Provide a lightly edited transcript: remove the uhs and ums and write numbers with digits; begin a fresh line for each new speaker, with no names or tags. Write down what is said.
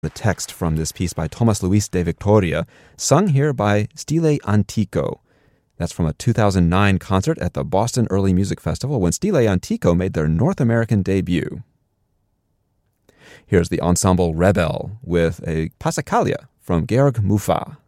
The text from this piece by Tomas Luis de Victoria, sung here by Stile Antico. That's from a 2009 concert at the Boston Early Music Festival when Stile Antico made their North American debut. Here's the ensemble Rebel with a Passacaglia from Georg Muffat.